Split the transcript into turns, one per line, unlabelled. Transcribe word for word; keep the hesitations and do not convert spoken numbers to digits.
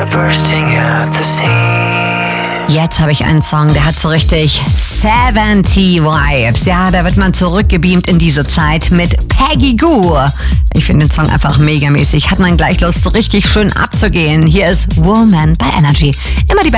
bursting at the seams.
Jetzt habe ich einen Song, der hat so richtig siebzig Vibes. Ja, da wird man zurückgebeamt in diese Zeit mit Peggy Gou. Ich finde den Song einfach megamäßig. Hat man gleich Lust, richtig schön abzugehen. Hier ist Woman bei Energy. Immer die